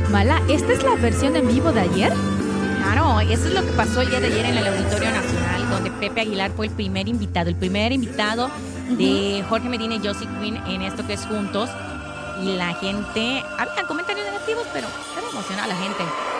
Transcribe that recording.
Mala, ¿esta es la versión en vivo de ayer? Claro, eso es lo que pasó el día de ayer en el Auditorio Nacional, donde Pepe Aguilar fue el primer invitado de Jorge Medina y Josie Quinn en esto que es Juntos. Y la gente, había comentarios negativos, pero era emocionada la gente.